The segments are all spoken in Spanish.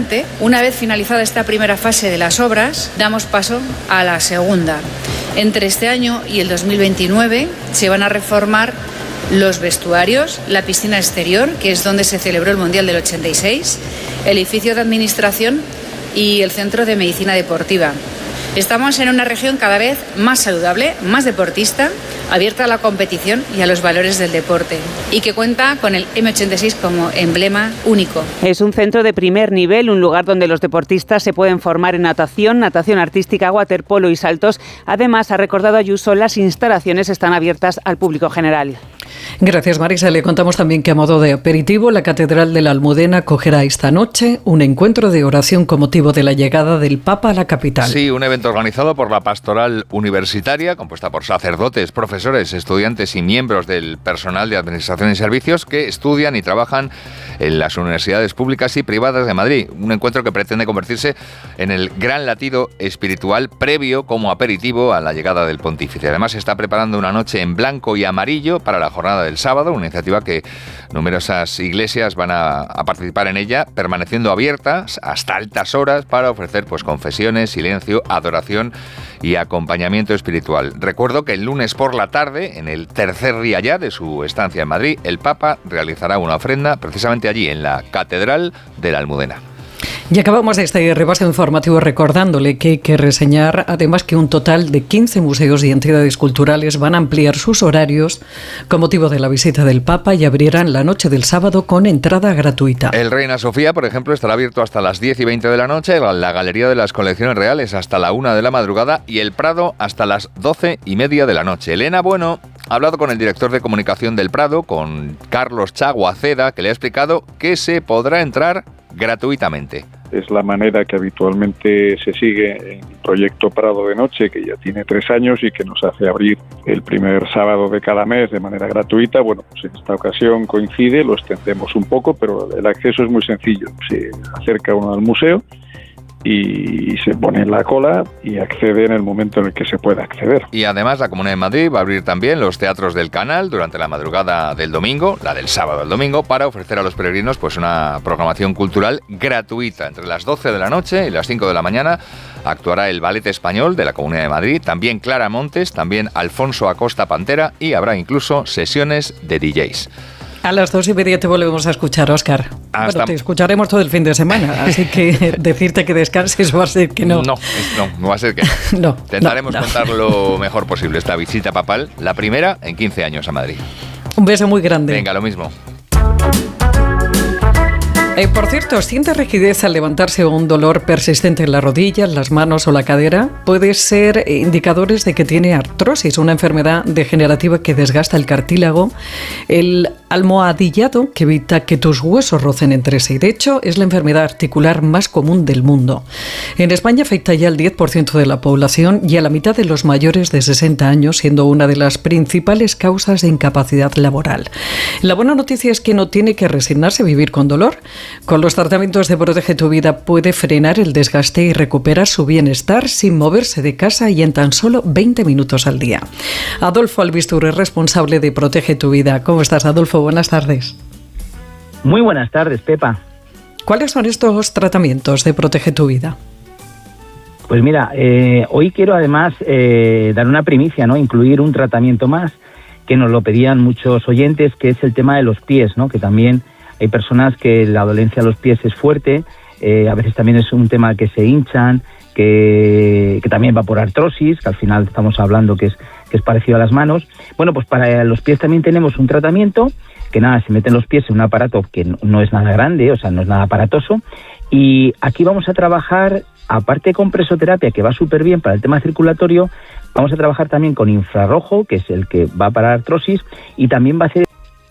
adelante, una vez finalizada esta primera fase de las obras, damos paso a la segunda. Entre este año y el 2029 se van a reformar los vestuarios, la piscina exterior, que es donde se celebró el Mundial del 86, el edificio de administración y el centro de medicina deportiva. Estamos en una región cada vez más saludable, más deportista, abierta a la competición y a los valores del deporte, y que cuenta con el M86 como emblema único. Es un centro de primer nivel, un lugar donde los deportistas se pueden formar en natación, natación artística, waterpolo y saltos. Además, ha recordado Ayuso, las instalaciones están abiertas al público general. Gracias, Marisa. Le contamos también que a modo de aperitivo, la Catedral de la Almudena acogerá esta noche un encuentro de oración con motivo de la llegada del Papa a la capital. Sí, un evento organizado por la Pastoral Universitaria, compuesta por sacerdotes, profesores, estudiantes y miembros del personal de Administración y Servicios que estudian y trabajan en las universidades públicas y privadas de Madrid. Un encuentro que pretende convertirse en el gran latido espiritual previo como aperitivo a la llegada del pontífice. Además, se está preparando una noche en blanco y amarillo para la jornada del sábado, una iniciativa que numerosas iglesias van a participar en ella, permaneciendo abiertas hasta altas horas para ofrecer confesiones, silencio, adoración y acompañamiento espiritual. Recuerdo que el lunes por la tarde, en el tercer día ya de su estancia en Madrid, el Papa realizará una ofrenda precisamente allí, en la Catedral de la Almudena. Y acabamos este repaso informativo recordándole que hay que reseñar además que un total de 15 museos y entidades culturales van a ampliar sus horarios con motivo de la visita del Papa y abrirán la noche del sábado con entrada gratuita. El Reina Sofía, por ejemplo, estará abierto hasta las 10 y 20 de la noche, la Galería de las Colecciones Reales hasta la 1 de la madrugada y el Prado hasta las 12 y media de la noche. Elena Bueno ha hablado con el director de comunicación del Prado, con Carlos Chaguaceda, que le ha explicado que se podrá entrar gratuitamente. Es la manera que habitualmente se sigue en el proyecto Prado de Noche, que ya tiene 3 años y que nos hace abrir el primer sábado de cada mes de manera gratuita. Bueno, pues en esta ocasión coincide, lo extendemos un poco, pero el acceso es muy sencillo. Se acerca uno al museo y se pone en la cola y accede en el momento en el que se pueda acceder. Y además la Comunidad de Madrid va a abrir también los teatros del Canal durante la madrugada del domingo, la del sábado al domingo, para ofrecer a los peregrinos una programación cultural gratuita. Entre las 12 de la noche y las 5 de la mañana actuará el Ballet Español de la Comunidad de Madrid, también Clara Montes, también Alfonso Acosta Pantera, y habrá incluso sesiones de DJs. A las 2:30 te volvemos a escuchar, Óscar. Bueno, te escucharemos todo el fin de semana, así que decirte que descanses va a ser que no. No va a ser que no. Intentaremos contar lo mejor posible esta visita papal, la primera en 15 años a Madrid. Un beso muy grande. Venga, lo mismo. Por cierto, ¿siente rigidez al levantarse o un dolor persistente en las rodillas, las manos o la cadera? Puede ser indicadores de que tiene artrosis, una enfermedad degenerativa que desgasta el cartílago, el almohadillado que evita que tus huesos rocen entre sí. De hecho, es la enfermedad articular más común del mundo. En España afecta ya al 10% de la población y a la mitad de los mayores de 60 años, siendo una de las principales causas de incapacidad laboral. La buena noticia es que no tiene que resignarse a vivir con dolor. Con los tratamientos de Protege tu Vida puede frenar el desgaste y recuperar su bienestar sin moverse de casa y en tan solo 20 minutos al día. Adolfo Albistur es responsable de Protege tu Vida. ¿Cómo estás, Adolfo? Buenas tardes. Muy buenas tardes, Pepa. ¿Cuáles son estos tratamientos de Protege tu Vida? Pues mira, hoy quiero además dar una primicia, ¿no? Incluir un tratamiento más que nos lo pedían muchos oyentes, que es el tema de los pies, ¿no? Que también hay personas que la dolencia de los pies es fuerte, a veces también es un tema que se hinchan, que también va por artrosis, que al final estamos hablando que es parecido a las manos. Bueno, pues para los pies también tenemos un tratamiento que nada, se meten los pies en un aparato que no es nada grande, o sea, no es nada aparatoso, y aquí vamos a trabajar, aparte con presoterapia, que va súper bien para el tema circulatorio, vamos a trabajar también con infrarrojo, que es el que va para artrosis, y también va a hacer...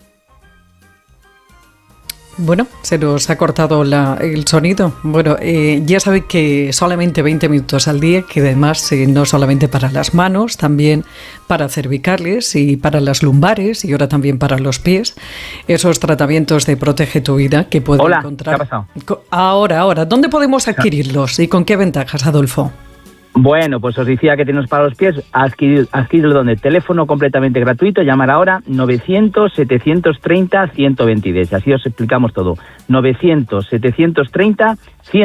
Bueno, se nos ha cortado el sonido. Bueno, ya sabe que solamente 20 minutos al día, que además no solamente para las manos, también para cervicales y para las lumbares y ahora también para los pies. Esos tratamientos de Protege tu Vida que pueden encontrar. ¿Qué ha pasado? Ahora, ¿dónde podemos adquirirlos y con qué ventajas, Adolfo? Bueno, pues os decía que tenemos para los pies, adquirirlo donde teléfono completamente gratuito, llamar ahora 900-730-123, así os explicamos todo, 900-730-123.